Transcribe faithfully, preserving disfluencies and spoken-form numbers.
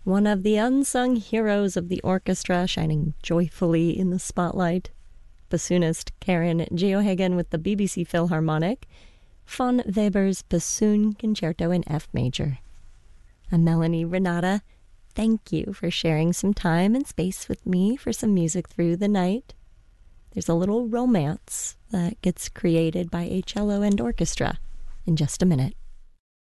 one of the unsung heroes of the orchestra, shining joyfully in the spotlight. Bassoonist Karen Geohagen with the B B C Philharmonic, von Weber's Bassoon Concerto in F major. I'm Melanie Renata. Thank you for sharing some time and space with me for some music through the night. There's a little romance that gets created by a cello and orchestra in just a minute.